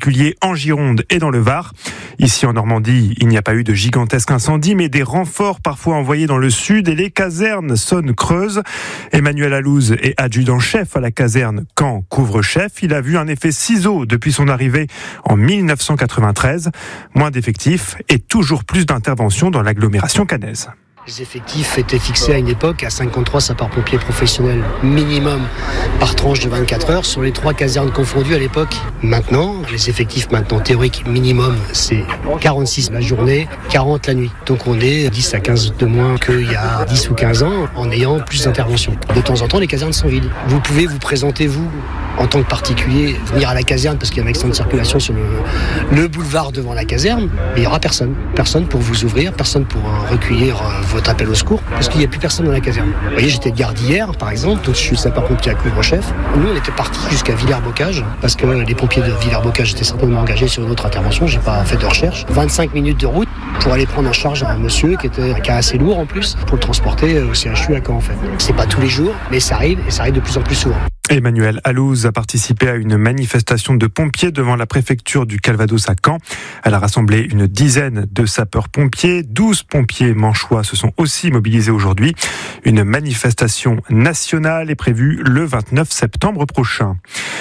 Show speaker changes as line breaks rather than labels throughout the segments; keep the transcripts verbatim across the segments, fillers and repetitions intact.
particulier en Gironde et dans le Var. Ici en Normandie, il n'y a pas eu de gigantesque incendie, mais des renforts parfois envoyés dans le sud et les casernes sonnent creuses. Emmanuel Alouz est adjudant-chef à la caserne Caen couvre-chef. Il a vu un effet ciseau depuis son arrivée en dix-neuf cent quatre-vingt-treize. Moins d'effectifs et toujours plus d'interventions dans l'agglomération caennaise.
Les effectifs étaient fixés à une époque à cinquante-trois sapeurs-pompiers professionnels minimum par tranche de vingt-quatre heures sur les trois casernes confondues à l'époque. Maintenant, les effectifs maintenant théoriques minimum, c'est quarante-six la journée, quarante la nuit. Donc on est dix à quinze de moins qu'il y a dix ou quinze ans en ayant plus d'interventions. De temps en temps, les casernes sont vides. Vous pouvez vous présenter, vous, en tant que particulier, venir à la caserne parce qu'il y a un accident de circulation sur le, le boulevard devant la caserne, mais il n'y aura personne. Personne pour vous ouvrir, personne pour euh, recueillir euh, votre appel au secours, parce qu'il n'y a plus personne dans la caserne. Vous voyez, j'étais de garde hier, par exemple, donc je suis sapeur-pompier à couvre-chef. Nous, on était partis jusqu'à Villers-Bocage, parce que les pompiers de Villers-Bocage étaient certainement engagés sur une autre intervention, j'ai pas fait de recherche. vingt-cinq minutes de route pour aller prendre en charge un monsieur qui était un cas assez lourd en plus, pour le transporter au C H U à Caen en fait. C'est pas tous les jours, mais ça arrive, et ça arrive de plus en plus souvent.
Emmanuel Alouz a participé à une manifestation de pompiers devant la préfecture du Calvados à Caen. Elle a rassemblé une dizaine de sapeurs-pompiers. douze pompiers manchois se sont aussi mobilisés aujourd'hui. Une manifestation nationale est prévue le vingt-neuf septembre prochain.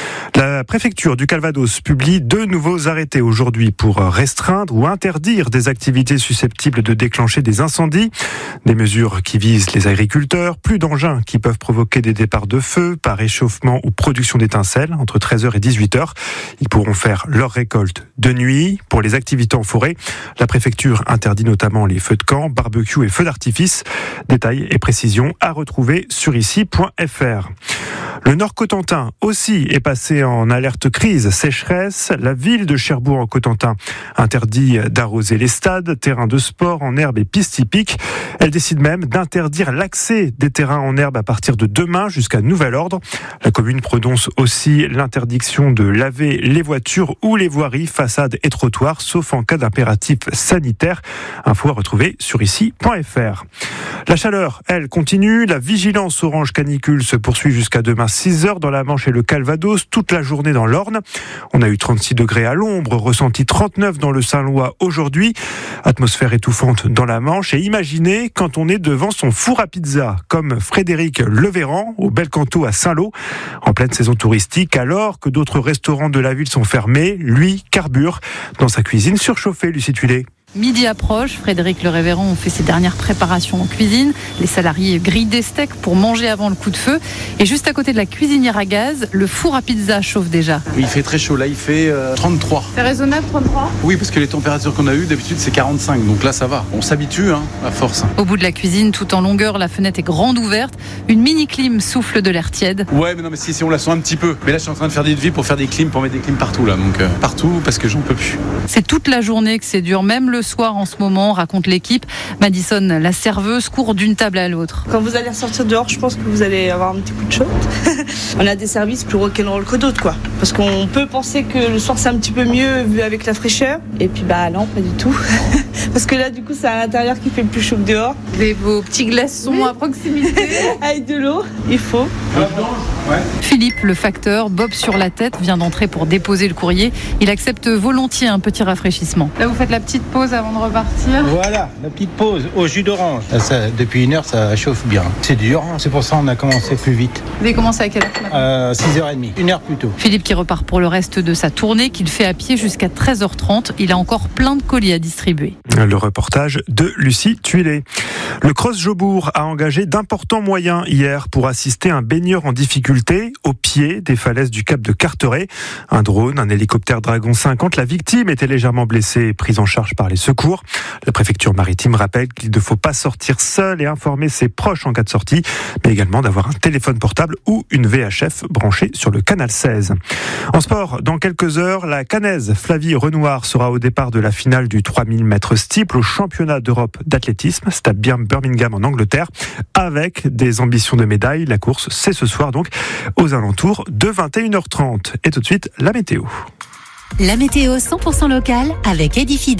La préfecture du Calvados publie deux nouveaux arrêtés aujourd'hui pour restreindre ou interdire des activités susceptibles de déclencher des incendies. Des mesures qui visent les agriculteurs, plus d'engins qui peuvent provoquer des départs de feu par réchauffement ou production d'étincelles entre treize heures et dix-huit heures. Ils pourront faire leur récolte de nuit. Pour les activités en forêt, la préfecture interdit notamment les feux de camp, barbecue et feux d'artifice. Détails et précisions à retrouver sur ici point f r. Le Nord-Cotentin aussi est passé en alerte crise sécheresse. La ville de Cherbourg-en-Cotentin interdit d'arroser les stades, terrains de sport en herbe et pistes hippiques. Elle décide même d'interdire l'accès des terrains en herbe à partir de demain jusqu'à nouvel ordre. La commune prononce aussi l'interdiction de laver les voitures ou les voiries, façades et trottoirs, sauf en cas d'impératif sanitaire. Info à retrouver sur ici point f r. La chaleur, elle, continue. La vigilance orange canicule se poursuit jusqu'à demain six heures dans la Manche et le Calvados, toute la journée dans l'Orne. On a eu trente-six degrés à l'ombre, ressenti trente-neuf dans le Saint-Lois aujourd'hui. Atmosphère étouffante dans la Manche. Et imaginez quand on est devant son four à pizza, comme Frédéric Levéran, au Belcanto à Saint-Lô, en pleine saison touristique, alors que d'autres restaurants de la ville sont fermés. Lui carbure dans sa cuisine surchauffée, Lucie Tuilé.
Midi approche, Frédéric Le Révérend fait ses dernières préparations en cuisine. Les salariés grillent des steaks pour manger avant le coup de feu. Et juste à côté de la cuisinière à gaz, le four à pizza chauffe déjà.
Il fait très chaud, là il fait euh, trente-trois.
C'est raisonnable trente-trois ?
Oui, parce que les températures qu'on a eues d'habitude c'est quarante-cinq, donc là ça va. On s'habitue hein, à force.
Au bout de la cuisine, tout en longueur, la fenêtre est grande ouverte. Une mini clim souffle de l'air tiède.
Ouais, mais non, mais si, si on la sent un petit peu. Mais là je suis en train de faire des devis pour faire des clims, pour mettre des clims partout là. Donc euh, partout parce que j'en peux plus.
C'est toute la journée que c'est dur, même le soir en ce moment, raconte l'équipe. Madison, la serveuse, court d'une table à l'autre.
Quand vous allez ressortir dehors, je pense que vous allez avoir un petit coup de chaud. On a des services plus rock'n'roll que d'autres, quoi. Parce qu'on peut penser que le soir c'est un petit peu mieux vu avec la fraîcheur. Et puis bah non, pas du tout. Parce que là, du coup, c'est à l'intérieur qui fait le plus chaud que dehors.
Et vos petits glaçons oui. à proximité.
Avec de l'eau, il faut.
Ouais.
Philippe, le facteur, bob sur la tête, vient d'entrer pour déposer le courrier. Il accepte volontiers un petit rafraîchissement. Là, vous faites la petite pause avant de repartir.
Voilà, la petite pause au jus d'orange. Ça, depuis une heure, ça chauffe bien. C'est dur, c'est pour ça qu'on a commencé plus vite.
Vous avez commencé à quelle heure
euh, six heures trente, une heure plus tôt.
Philippe qui repart pour le reste de sa tournée, qu'il fait à pied jusqu'à treize heures trente. Il a encore plein de colis à distribuer.
Le reportage de Lucie Tuilé. Le Cross Jobourg a engagé d'importants moyens hier pour assister un baigneur en difficulté au pied des falaises du Cap de Carteret. Un drone, un hélicoptère Dragon cinquante. La victime était légèrement blessée et prise en charge par les secours. La préfecture maritime rappelle qu'il ne faut pas sortir seul et informer ses proches en cas de sortie, mais également d'avoir un téléphone portable ou une V H F branchée sur le canal seize. En sport, dans quelques heures, la Caennaise Flavie Renoir sera au départ de la finale du trois mille mètres steeple au championnat d'Europe d'athlétisme. C'est à Birmingham en Angleterre, avec des ambitions de médaille. La course, c'est ce soir donc, aux alentours de vingt et une heures trente. Et tout de suite, la météo.
La météo cent pour cent locale avec Edifides.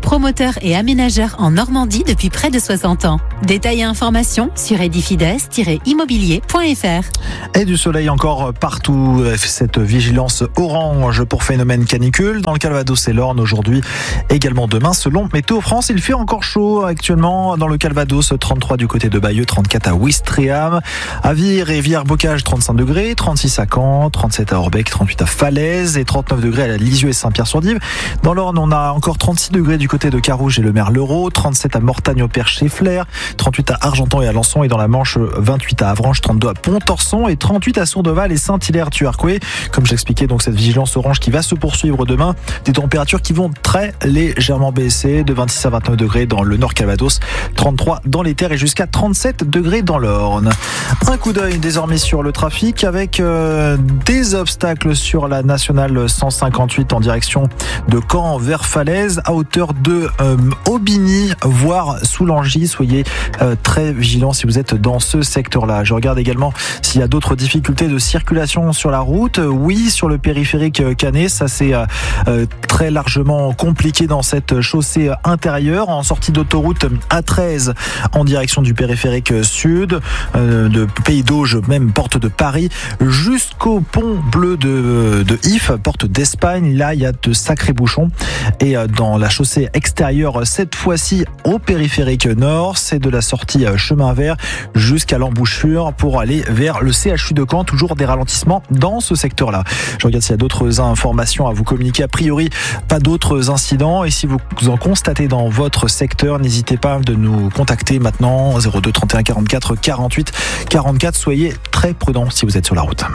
promoteur et aménageur en Normandie depuis près de soixante ans. Détails et informations sur edifides tiret immobilier point f r.
Et du soleil encore partout, cette vigilance orange pour phénomène canicule dans le Calvados et l'Orne aujourd'hui, également demain selon Météo France. Il fait encore chaud actuellement dans le Calvados, trente-trois du côté de Bayeux, trente-quatre à Ouistreham, à Vire et Villers-Bocage, trente-cinq degrés, trente-six à Caen, trente-sept à Orbec, trente-huit à Falaise et trente-neuf degrés à Lisieux et Saint-Pierre-sur-Dive. Dans l'Orne, on a encore trente-six degrés du côté de Carouge et le Merlereau, trente-sept à Mortagne-au-Perche et Flers, trente-huit à Argenton et à Alençon, et dans la Manche, vingt-huit à Avranches, trente-deux à Pont-Torson et trente-huit à Sourdeval et Saint-Hilaire-Tuarquois. Comme j'expliquais, donc cette vigilance orange qui va se poursuivre demain. Des températures qui vont très légèrement baisser, de vingt-six à vingt-neuf degrés dans le Nord Calvados, trente-trois dans les Terres et jusqu'à trente-sept degrés dans l'Orne. Un coup d'œil désormais sur le trafic avec euh, des obstacles sur la nationale cent cinquante-huit en direction de Caen vers Falaise à hauteur de euh, Aubigny, voire Soulangy. Soyez euh, très vigilants si vous êtes dans ce secteur-là. Je regarde également s'il y a d'autres difficultés de circulation sur la route. Oui, sur le périphérique Canet, ça c'est euh, très largement compliqué dans cette chaussée intérieure en sortie d'autoroute A treize en direction du périphérique sud, euh, de Pays d'Auge, même porte de Paris, jusqu'au pont bleu de, de If, porte d'Espagne. Là, il y a de sacrés bouchons. Et dans la chaussée extérieure, cette fois-ci au périphérique nord, c'est de la sortie chemin vert jusqu'à l'embouchure pour aller vers le C H U de Caen. Toujours des ralentissements dans ce secteur-là. Je regarde s'il y a d'autres informations à vous communiquer. A priori, pas d'autres incidents. Et si vous en constatez dans votre secteur, n'hésitez pas de nous contacter maintenant. zéro deux trente et un quarante-quatre quarante-huit quarante-quatre. Soyez très prudents si vous êtes sur la route.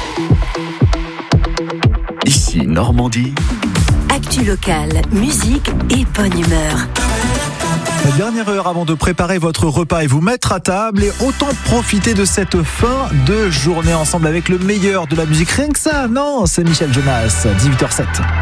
Ici Normandie.
Actu locale, musique et bonne humeur.
La dernière heure avant de préparer votre repas et vous mettre à table, et autant profiter de cette fin de journée ensemble avec le meilleur de la musique. Rien que ça, non, c'est Michel Jonas, dix-huit heures zéro sept.